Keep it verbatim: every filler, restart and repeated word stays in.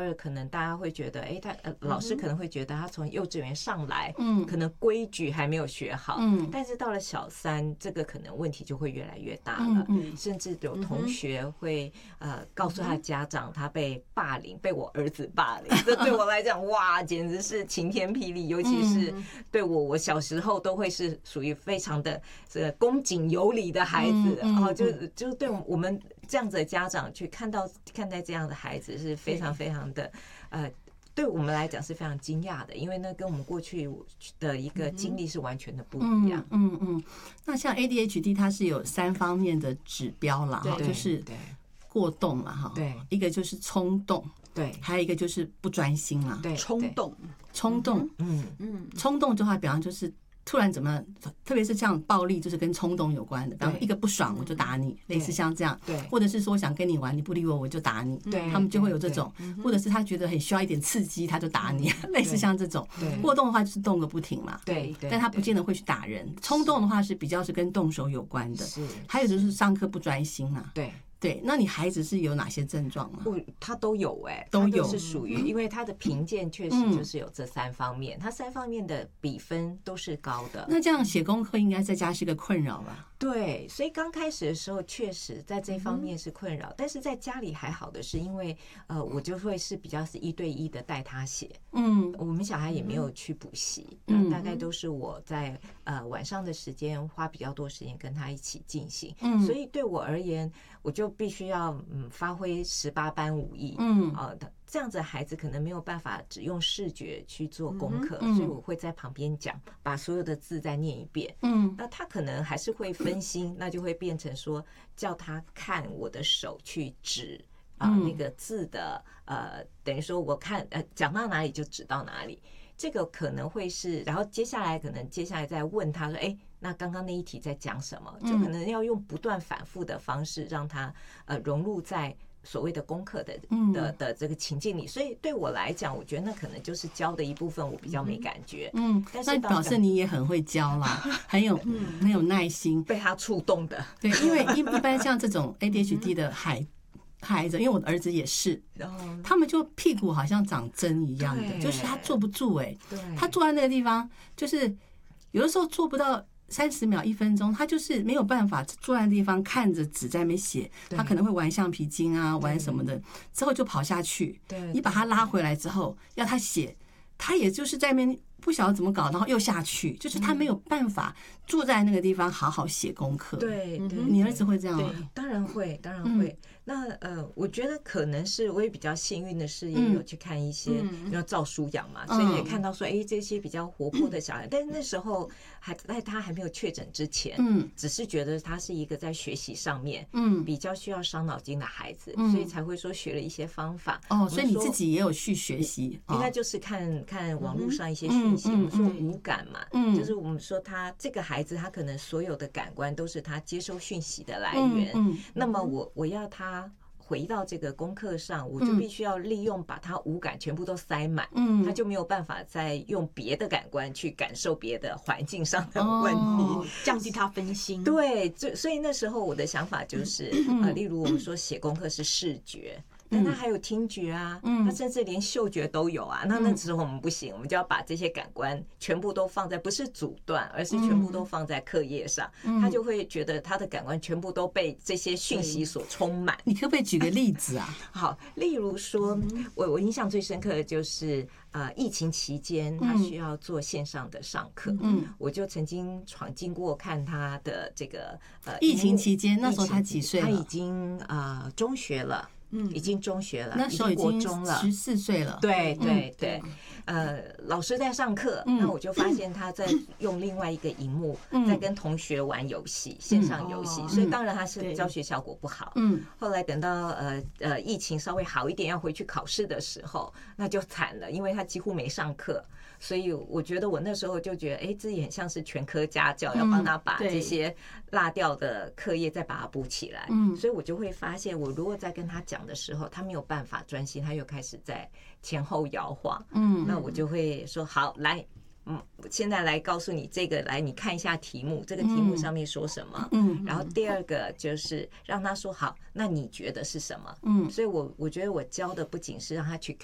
二可能大家会觉得，哎，他呃老师可能会觉得他从幼稚园上来， 嗯， 可能规矩还没有学好， 嗯， 但是到了小三，这个可能问题就会越来越大嗯了，嗯，甚至有同学会呃告诉他的家长，他被霸凌，被我儿子霸凌，这对我来讲，哇，简直是晴天霹雳，尤其是对我，我小时候都会是属于非常的这个恭谨有礼的孩子，哦，就就对我们这样子的家长去看到看待这样的孩子是非常非常的呃。对我们来讲是非常惊讶的，因为那跟我们过去的一个经历是完全的不一样。 嗯嗯嗯。那像 A D H D 它是有三方面的指标啦，哈，就是过动嘛，哈，对，一个就是冲动，对，还有一个就是不专心嘛， 对，冲动， 冲动，嗯嗯，冲动的话，比方就是突然怎么，特别是像暴力，就是跟冲动有关的。比方说一个不爽我就打你，类似像这样。对，或者是说我想跟你玩，你不理我我就打你。对，他们就会有这种，或者是他觉得很需要一点刺激，他就打你，类似像这种。过动的话就是动个不停嘛。对，但他不见得会去打人。冲动的话是比较是跟动手有关的。是，还有就是上课不专心啊。对。对，那你孩子是有哪些症状吗？ 他都有哎、欸， 都有是属于，因为他的评鉴确实就是有这三方面，他三方面的比分都是高的。 那这样写功课应该在家是个困扰吧？ 对，所以刚开始的时候确实在这方面是困扰，但是在家里还好的是，因为呃，我就会是比较是一对一的带他写，嗯，我们小孩也没有去补习，嗯，大概都是我在呃晚上的时间花比较多时间跟他一起进行，嗯，所以对我而言，我就必须要嗯发挥十八般武艺，嗯啊、呃，这样子的孩子可能没有办法只用视觉去做功课，嗯、所以我会在旁边讲，把所有的字再念一遍，嗯，那他可能还是会分心，那就会变成说叫他看我的手去指啊、呃、那个字的呃，等于说我看呃讲到哪里就指到哪里。这个可能会是，然后接下来可能接下来再问他说，哎，那刚刚那一题在讲什么？就可能要用不断反复的方式让他呃融入在所谓的功课的的的这个情境里。所以对我来讲，我觉得那可能就是教的一部分，我比较没感觉。嗯， 但是表示你也很会教啦，很有很有耐心， 被他触动的。 对，因为一一般像这种 A D H D 的孩子。孩子，因为我的儿子也是，他们就屁股好像长针一样的，就是他坐不住哎、欸，他坐在那个地方，就是有的时候坐不到三十秒、一分钟，他就是没有办法坐在那地方看着纸在那边写，他可能会玩橡皮筋啊，玩什么的，之后就跑下去，你把他拉回来之后，要他写，他也就是在那边不晓得怎么搞，然后又下去，就是他没有办法坐在那个地方好好写功课。 对， 你儿子会这样吗？ 当然会，当然会。嗯、那呃，我觉得可能是我也比较幸运的是，也有去看一些，因为照书养嘛，所以也看到说，哎，这些比较活泼的小孩，但是那时候还在他还没有确诊之前，嗯，只是觉得他是一个在学习上面，嗯，比较需要伤脑筋的孩子，所以才会说学了一些方法。 哦，所以你自己也有去学习， 应该就是看看网络上一些讯息，我们说五感嘛，嗯，就是我们说他这个孩子，他可能所有的感官都是他接收讯息的来源，嗯，那么我我要他回到这个功课上，我就必须要利用把他五感全部都塞满，嗯，他就没有办法再用别的感官去感受别的环境上的问题， 哦、降低他分心。 对，所以那时候我的想法就是，呃，例如我们说写功课是视觉。但他还有听觉啊，他甚至连嗅觉都有啊。那那时候我们不行，我们就要把这些感官全部都放在不是阻断，而是全部都放在课业上。他就会觉得他的感官全部都被这些讯息所充满。 你可不可以举个例子啊？ 好，例如说，我我印象最深刻的就是呃，疫情期间他需要做线上的上课，嗯，我就曾经闯进过看他的这个呃， 疫情期间那时候他几岁了？ 他已经呃中学了。嗯，已经中学了， 那时候已经中了， 十四岁了。 对对对，呃，老师在上课，那我就发现他在用另外一个荧幕在跟同学玩游戏，线上游戏，所以当然他是教学效果不好。嗯，后来等到呃呃疫情稍微好一点，要回去考试的时候，那就惨了，因为他几乎没上课。所以我觉得我那时候就觉得，哎，这也很像是全科家教，要帮他把这些落掉的课业再把它补起来。嗯，所以我就会发现，我如果在跟他讲的时候，他没有办法专心，他又开始在前后摇晃。嗯，那我就会说，好，来。嗯，现在来告诉你这个，来你看一下题目，这个题目上面说什么？嗯，然后第二个就是让他说好，那你觉得是什么？嗯，所以我我觉得我教的不仅是让他去